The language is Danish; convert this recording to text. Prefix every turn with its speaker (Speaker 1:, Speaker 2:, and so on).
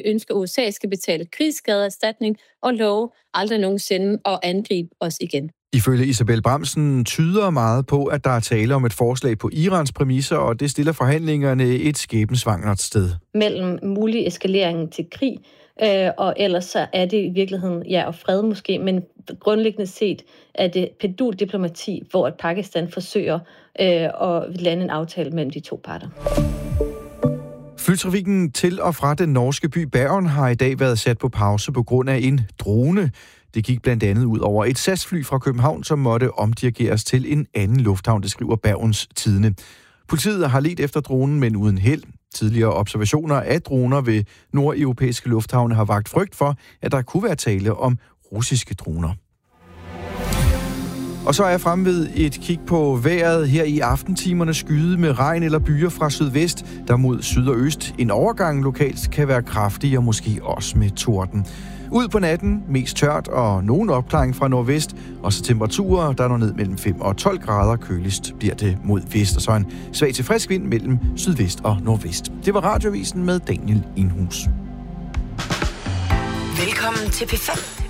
Speaker 1: ønsker, at USA skal betale krigsskadeerstatning og love aldrig nogensinde at angribe os igen.
Speaker 2: Ifølge Isabel Bramsen tyder meget på, at der er tale om et forslag på Irans præmisser, og det stiller forhandlingerne et skæbnesvangert sted.
Speaker 3: Mellem mulig eskalering til krig, og ellers så er det i virkeligheden, og fred måske, men grundlæggende set er det penduldiplomati, hvor Pakistan forsøger at lande en aftale mellem de to parter.
Speaker 2: Flytrafikken til og fra den norske by Bergen har i dag været sat på pause på grund af en drone. Det gik blandt andet ud over et SAS-fly fra København, som måtte omdirigeres til en anden lufthavn, det skriver Bergens Tidende. Politiet har ledt efter dronen, men uden held. Tidligere observationer af droner ved nordeuropæiske lufthavne har vakt frygt for, at der kunne være tale om russiske droner. Og så er jeg fremme ved et kig på vejret her i aftentimerne. Skyde med regn eller byer fra sydvest, der mod syd og øst. En overgang lokalt kan være kraftig og måske også med torden. Ud på natten, mest tørt og nogen opklaring fra nordvest, og så temperaturer, der når ned mellem 5 og 12 grader. Køligst bliver det mod vest, og så en svag til frisk vind mellem sydvest og nordvest. Det var Radioavisen med Daniel Indhus.
Speaker 4: Velkommen til P5.